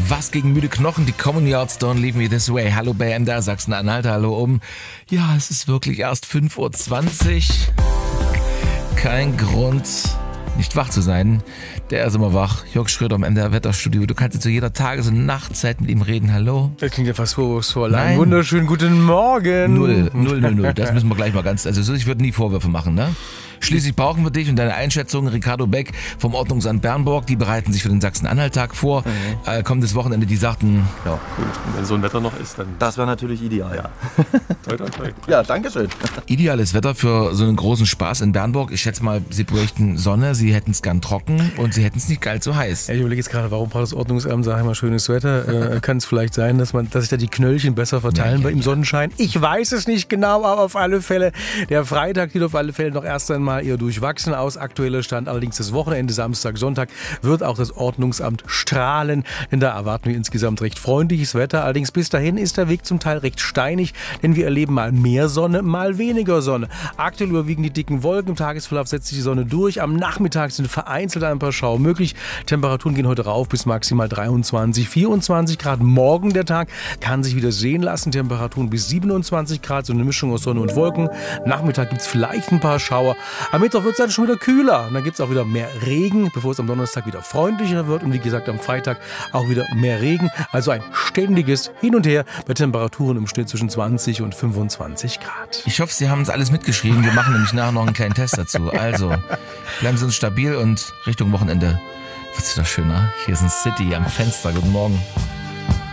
Was gegen müde Knochen, die Common Yards don't leave me this way. Hallo bei MDR Sachsen-Anhalt, hallo Ja, es ist wirklich erst 5:20 Uhr. Kein Grund, nicht wach zu sein. Der ist immer wach. Jörg Schröder im MDR Wetterstudio. Du kannst zu jeder Tages- und Nachtzeit mit ihm reden. Hallo? Das klingt ja fast vorwurfsvoll. Einen wunderschönen guten Morgen. Null. Das müssen wir gleich mal ich würde nie Vorwürfe machen, ne? Schließlich brauchen wir dich und deine Einschätzung. Ricardo Beck vom Ordnungsamt Bernburg, die bereiten sich für den Sachsen-Anhalt-Tag vor. Kommendes Wochenende, die sagten... Ja, gut. Und wenn so ein Wetter noch ist, dann... Das wäre natürlich ideal. Ja. Toi, toi, toi. Ja, danke schön. Ideales Wetter für so einen großen Spaß in Bernburg. Ich schätze mal, Sie bräuchten Sonne, Sie hätten es gern trocken und Sie hätten es nicht kalt so heiß. Ja, ich überlege jetzt gerade, warum braucht das Ordnungsamt, sag ich mal, schönes Wetter? Kann es vielleicht sein, dass sich da die Knöllchen besser verteilen im Sonnenschein? Ich weiß es nicht genau, aber auf alle Fälle, der Freitag sieht auf alle Fälle noch erst einmal eher durchwachsen aus. Aktueller Stand allerdings das Wochenende, Samstag, Sonntag, wird auch das Ordnungsamt strahlen, denn da erwarten wir insgesamt recht freundliches Wetter. Allerdings bis dahin ist der Weg zum Teil recht steinig, denn wir erleben mal mehr Sonne, mal weniger Sonne. Aktuell überwiegen die dicken Wolken, im Tagesverlauf setzt sich die Sonne durch. Am Nachmittag sind vereinzelt ein paar Schauer möglich. Temperaturen gehen heute rauf bis maximal 23, 24 Grad. Morgen der Tag kann sich wieder sehen lassen. Temperaturen bis 27 Grad, so eine Mischung aus Sonne und Wolken. Nachmittag gibt es vielleicht ein paar Schauer. Am Mittwoch wird es dann schon wieder kühler. Und dann gibt es auch wieder mehr Regen, bevor es am Donnerstag wieder freundlicher wird. Und wie gesagt, am Freitag auch wieder mehr Regen. Also ein ständiges Hin und Her bei Temperaturen im Schnitt zwischen 20 und 25 Grad. Ich hoffe, Sie haben uns alles mitgeschrieben. Wir machen nämlich nachher noch einen kleinen Test dazu. Also, bleiben Sie uns stabil und Richtung Wochenende wird es wieder schöner. Hier ist ein City am Fenster. Guten Morgen.